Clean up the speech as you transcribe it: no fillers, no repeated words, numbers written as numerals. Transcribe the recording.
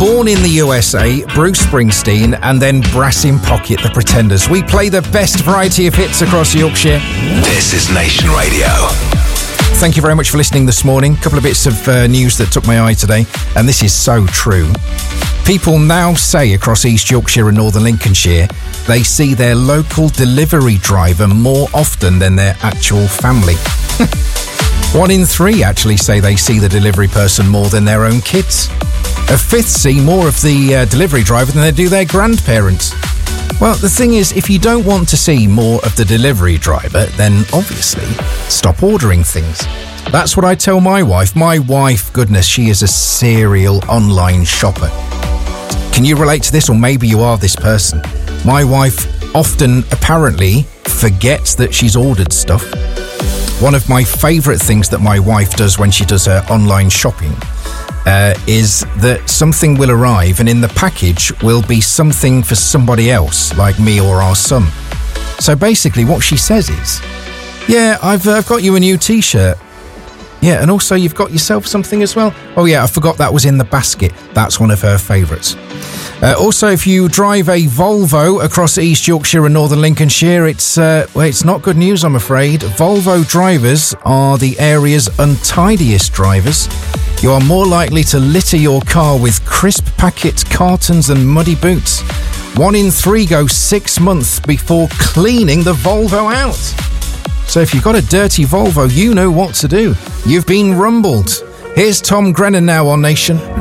Born in the USA, Bruce Springsteen, and then Brass in Pocket, The Pretenders. We play the best variety of hits across Yorkshire. This is Nation Radio. Thank you very much for listening this morning. A couple of bits of news that took my eye today, and this is so true. People now say across East Yorkshire and Northern Lincolnshire they see their local delivery driver more often than their actual family. 1 in 3 actually say they see the delivery person more than their own kids. A fifth see more of the delivery driver than they do their grandparents. Well, the thing is, if you don't want to see more of the delivery driver, then obviously stop ordering things. That's what I tell my wife. My wife, goodness, she is a serial online shopper. Can you relate to this, or maybe you are this person? My wife often, apparently, forgets that she's ordered stuff. One of my favourite things that my wife does when she does her online shopping is that something will arrive and in the package will be something for somebody else, like me or our son. So basically what she says is, yeah, I've got you a new t-shirt. Yeah, and also you've got yourself something as well. Oh yeah, I forgot that was in the basket. That's one of her favourites. Also, if you drive a Volvo across East Yorkshire and Northern Lincolnshire, it's not good news, I'm afraid. Volvo drivers are the area's untidiest drivers. You are more likely to litter your car with crisp packets, cartons and muddy boots. 1 in 3 go 6 months before cleaning the Volvo out. So if you've got a dirty Volvo, you know what to do. You've been rumbled. Here's Tom Grennan now on Nation.